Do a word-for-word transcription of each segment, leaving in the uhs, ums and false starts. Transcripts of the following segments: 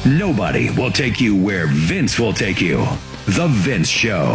Nobody will take you where Vince will take you. The Vince Show.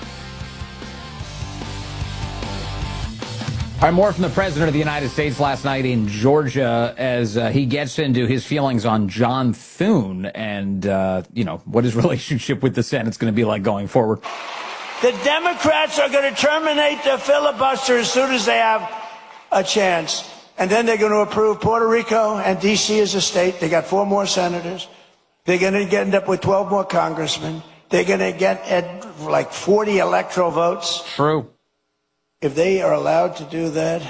All right, more from the President of the United States last night in Georgia as uh, he gets into his feelings on John Thune and, uh, you know, what his relationship with the Senate's going to be like going forward. The Democrats are going to terminate the filibuster as soon as they have a chance. And then they're going to approve Puerto Rico and D C as a state. They got four more senators. They're going to end up with twelve more congressmen. They're going to get at like forty electoral votes. True. If they are allowed to do that,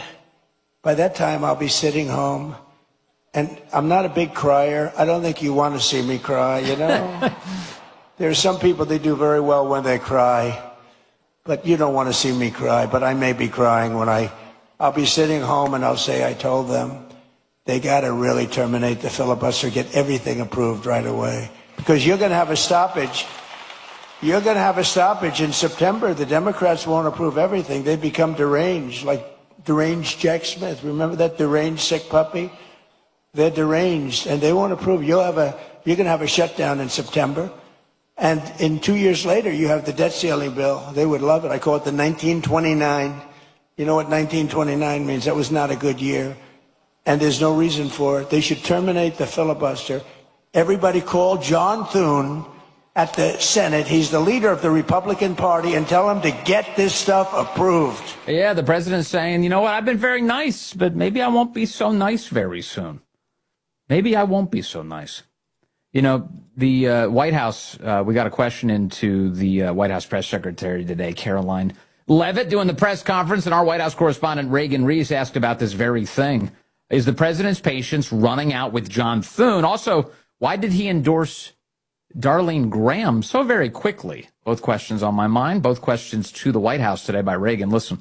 by that time I'll be sitting home. And I'm not a big crier. I don't think you want to see me cry, you know? There are some people, they do very well when they cry. But you don't want to see me cry. But I may be crying when I... I'll be sitting home and I'll say I told them. They got to really terminate the filibuster, get everything approved right away. Because you're going to have a stoppage. You're going to have a stoppage in September. The Democrats won't approve everything. They become deranged, like deranged Jack Smith. Remember that deranged sick puppy? They're deranged, and they won't approve. You'll have a, you're going to have a shutdown in September. And in two years later, you have the debt ceiling bill. They would love it. I call it the nineteen twenty-nine. You know what nineteen twenty-nine means? That was not a good year. And there's no reason for it. They should terminate the filibuster. Everybody call John Thune at the Senate. He's the leader of the Republican Party, and tell him to get this stuff approved. Yeah, the president's saying, you know what, I've been very nice, but maybe I won't be so nice very soon. Maybe I won't be so nice. You know, the uh, White House, uh, we got a question into the uh, White House press secretary today, Caroline Leavitt, doing the press conference, and our White House correspondent Reagan Reese asked about this very thing. Is the president's patience running out with John Thune? Also, why did he endorse Darlene Graham so very quickly? Both questions on my mind. Both questions to the White House today by Reagan. Listen.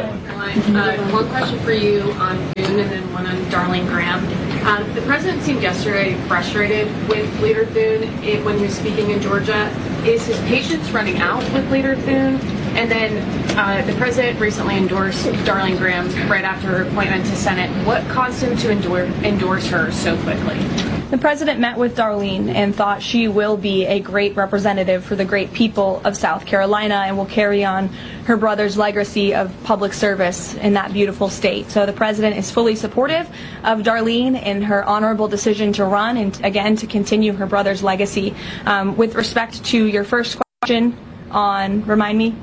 Uh, one question for you on Thune and then one on Darlene Graham. Um, the president seemed yesterday frustrated with Leader Thune it, when he was speaking in Georgia. Is his patience running out with Leader Thune? And then uh, the president recently endorsed Darlene Graham right after her appointment to Senate. What caused him to endorse, endorse her so quickly? The president met with Darlene and thought she will be a great representative for the great people of South Carolina and will carry on her brother's legacy of public service in that beautiful state. So the president is fully supportive of Darlene in her honorable decision to run and, again, to continue her brother's legacy. Um, with respect to your first question on, remind me?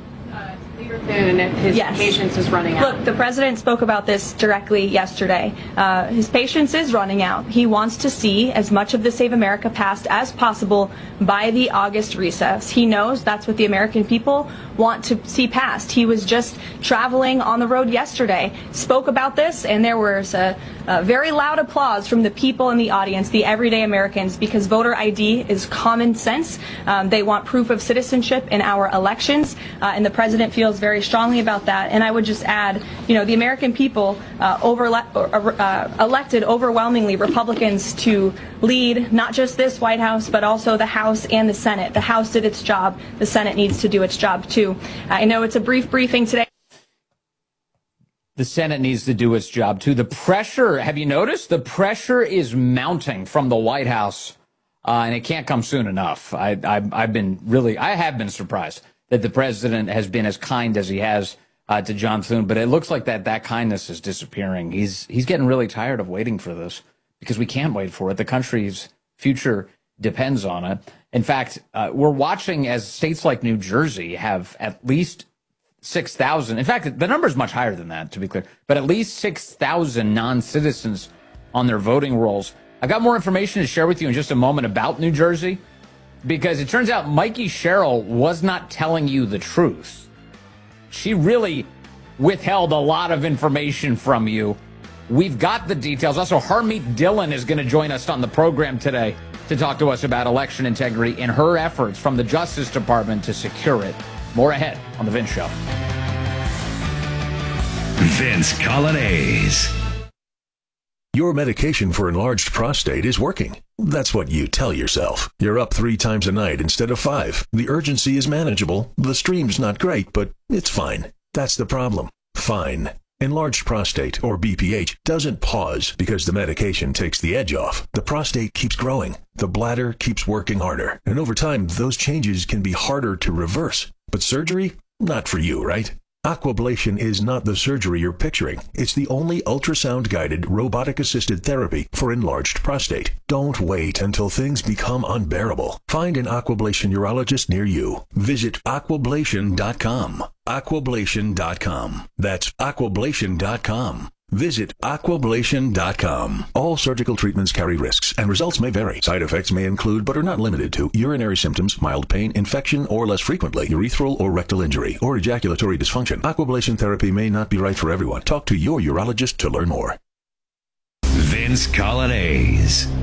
And if his yes. patience is running out. Look, the president spoke about this directly yesterday. Uh, his patience is running out. He wants to see as much of the Save America passed as possible by the August recess. He knows that's what the American people want to see passed. He was just traveling on the road yesterday, spoke about this, and there was a, a very loud applause from the people in the audience, the everyday Americans, because voter I D is common sense. Um, they want proof of citizenship in our elections, uh, and the president feels very strongly about that. And I would just add, you know, the American people uh, over, uh, elected overwhelmingly Republicans to lead not just this White House, but also the House and the Senate. The House did its job. The Senate needs to do its job, too. I know it's a brief briefing today. The Senate needs to do its job, too. The pressure, have you noticed? The pressure is mounting from the White House, uh, and it can't come soon enough. I, I, I've been really, I have been surprised that the president has been as kind as he has uh, to John Thune, but it looks like that that kindness is disappearing. He's he's getting really tired of waiting for this because we can't wait for it. The country's future depends on it. In fact, uh, we're watching as states like New Jersey have at least six thousand. In fact, the number is much higher than that, to be clear, but at least six thousand non-citizens on their voting rolls. I got more information to share with you in just a moment about New Jersey, because it turns out Mikey Sherrill was not telling you the truth. She really withheld a lot of information from you. We've got the details. Also, Harmeet Dillon is going to join us on the program today to talk to us about election integrity and her efforts from the Justice Department to secure it. More ahead on The Vince Show. Vince Coglianese. Your medication for enlarged prostate is working. That's what you tell yourself. You're up three times a night instead of five. The urgency is manageable. The stream's not great, but it's fine. That's the problem. Fine. Enlarged prostate, or B P H, doesn't pause because the medication takes the edge off. The prostate keeps growing. The bladder keeps working harder. And over time, those changes can be harder to reverse. But surgery? Not for you, right? Aquablation is not the surgery you're picturing. It's the only ultrasound-guided, robotic-assisted therapy for enlarged prostate. Don't wait until things become unbearable. Find an Aquablation urologist near you. Visit aquablation dot com. aquablation dot com. That's aquablation dot com. Visit aquablation dot com. All surgical treatments carry risks, and results may vary. Side effects may include, but are not limited to, urinary symptoms, mild pain, infection, or less frequently, urethral or rectal injury, or ejaculatory dysfunction. Aquablation therapy may not be right for everyone. Talk to your urologist to learn more. Vince Coglianese.